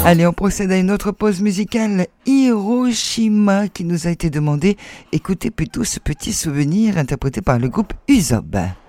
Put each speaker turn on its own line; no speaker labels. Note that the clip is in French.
Allez, on procède à une autre pause musicale, Hiroshima, qui nous a été demandé. Écoutez plutôt ce petit souvenir interprété par le groupe Usopp.